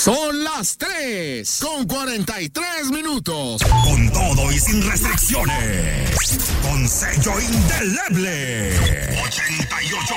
Son las 3:43. Con todo y sin restricciones. Con sello indeleble. 88.